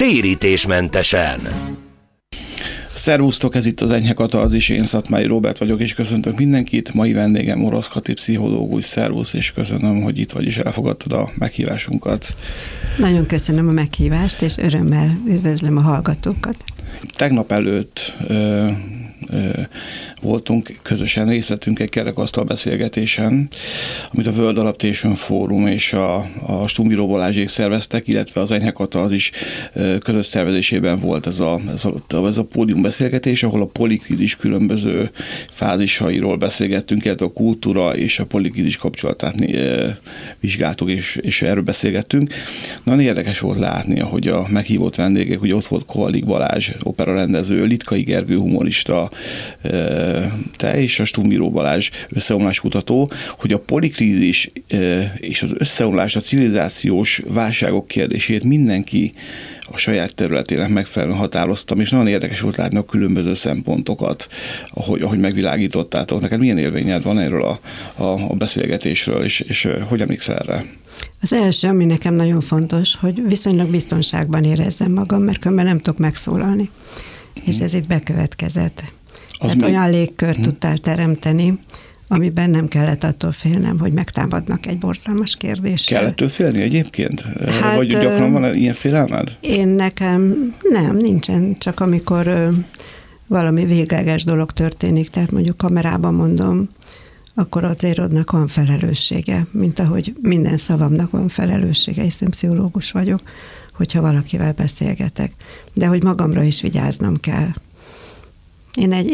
térítésmentesen. Szervusztok, ez itt az Enyhe Katarzis, én Szatmári Róbert vagyok, és köszöntök mindenkit. Mai vendégem Orosz Kati pszichológus. Szervusz, és köszönöm, hogy itt vagy, és elfogadtad a meghívásunkat. Nagyon köszönöm a meghívást, és örömmel üdvözlöm a hallgatókat. Tegnap előtt voltunk, közösen részt vettünk egy kerekasztal beszélgetésen, amit a World Adaptation Forum és a Stumbíró Balázsék szerveztek, illetve az Enyhe Katarzis közös szervezésében volt ez a pódiumbeszélgetés, ahol a polikrízis különböző fázisairól beszélgettünk, illetve a kultúra és a polikrízis kapcsolatát vizsgáltuk, és erről beszélgettünk. Nagyon érdekes volt látni, hogy a meghívott vendégek, hogy ott volt Kovalik Balázs, operarendező, Litkai Gergő humorista, te és a Stumbíró Balázs összeomláskutató, hogy a polikrízis és az összeomlás, a civilizációs válságok kérdését mindenki a saját területének megfelelően határoztam, és nagyon érdekes volt látni a különböző szempontokat, ahogy megvilágítottátok. Neked milyen élményed van erről a beszélgetésről, és hogy emlékszel erre? Az első, ami nekem nagyon fontos, hogy viszonylag biztonságban érezzem magam, mert különben nem tudok megszólalni. És ez itt bekövetkezett. Tehát olyan légkört tudtál teremteni, amiben nem kellett attól félnem, hogy megtámadnak egy borzalmas kérdéssel. Kellett félni egyébként? Vagy gyakran van ilyen félelmed? Nekem nincsen, csak amikor valami végleges dolog történik, tehát mondjuk kamerában mondom, akkor az érodnak van felelőssége, mint ahogy minden szavamnak van felelőssége, hiszen pszichológus vagyok, hogyha valakivel beszélgetek. De hogy magamra is vigyáznom kell. Én egy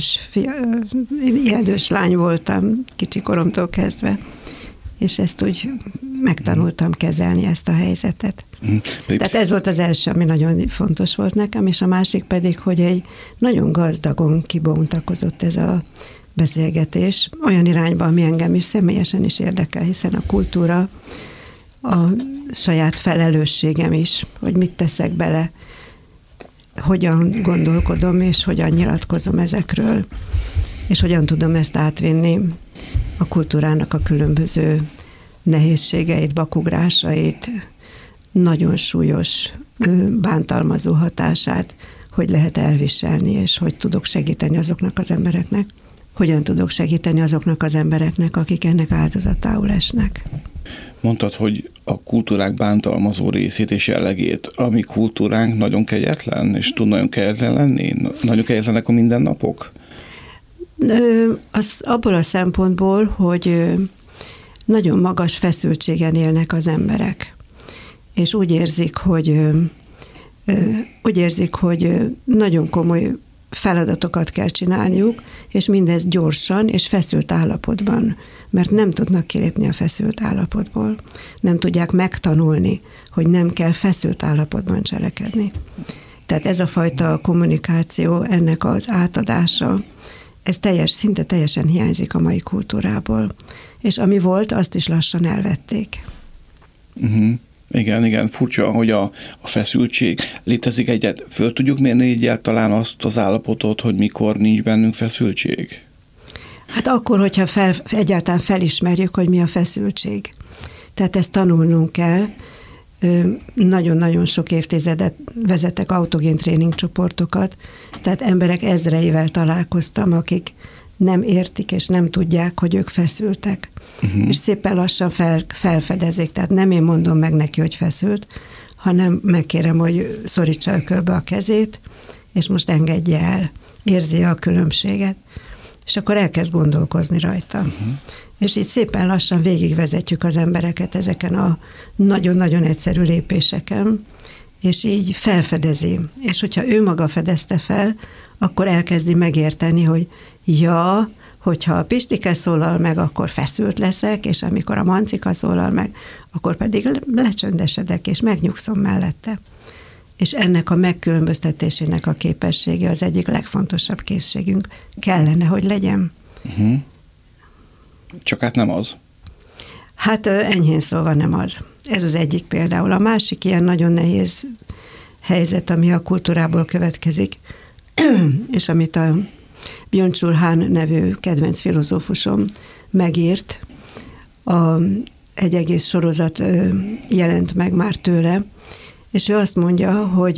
ijedős lány voltam kicsi koromtól kezdve, és ezt úgy megtanultam kezelni, ezt a helyzetet. Tehát ez volt az első, ami nagyon fontos volt nekem, és a másik pedig, hogy egy nagyon gazdagon kibontakozott ez a beszélgetés olyan irányba, ami engem is személyesen is érdekel, hiszen a kultúra, a saját felelősségem is, hogy mit teszek bele, hogyan gondolkodom, és hogyan nyilatkozom ezekről, és hogyan tudom ezt átvinni a kultúrának a különböző nehézségeit, bakugrásait, nagyon súlyos bántalmazó hatását, hogy lehet elviselni, és hogy tudok segíteni azoknak az embereknek, hogyan tudok segíteni azoknak az embereknek, akik ennek áldozatául esnek. Mondtad, hogy a kultúrák bántalmazó részét és jellegét, a mi kultúránk nagyon kegyetlen, és tud nagyon kegyetlen lenni? Nagyon kegyetlenek a mindennapok? Az abból a szempontból, hogy nagyon magas feszültségen élnek az emberek, és úgy érzik, hogy nagyon komoly feladatokat kell csinálniuk, és mindez gyorsan és feszült állapotban, mert nem tudnak kilépni a feszült állapotból. Nem tudják megtanulni, hogy nem kell feszült állapotban cselekedni. Tehát ez a fajta kommunikáció, ennek az átadása, ez szinte teljesen hiányzik a mai kultúrából. És ami volt, azt is lassan elvették. Igen, furcsa, hogy a feszültség létezik egyáltalán. Föl tudjuk mérni egyáltalán azt az állapotot, hogy mikor nincs bennünk feszültség? Hát akkor, hogyha egyáltalán felismerjük, hogy mi a feszültség. Tehát ezt tanulnunk kell. Nagyon-nagyon sok évtizedet vezetek autogén tréning csoportokat, tehát emberek ezreivel találkoztam, akik nem értik és nem tudják, hogy ők feszültek. És szépen lassan felfedezik, tehát nem én mondom meg neki, hogy feszült, hanem megkérem, hogy szorítsa ökölbe a kezét, és most engedje el, érzi a különbséget, és akkor elkezd gondolkozni rajta. És így szépen lassan végigvezetjük az embereket ezeken a nagyon-nagyon egyszerű lépéseken, és így felfedezi. És hogyha ő maga fedezte fel, akkor elkezdi megérteni, hogy hogyha a Pistike szólal meg, akkor feszült leszek, és amikor a Mancika szólal meg, akkor pedig lecsöndesedek, és megnyugszom mellette. És ennek a megkülönböztetésének a képessége az egyik legfontosabb készségünk. Kellene, hogy legyen. Csak hát nem az. Hát enyhén szólva nem az. Ez az egyik például. A másik ilyen nagyon nehéz helyzet, ami a kultúrából következik, és amit a Byung-Chul Han nevű kedvenc filozófusom megírt, egy egész sorozat jelent meg már tőle, és ő azt mondja, hogy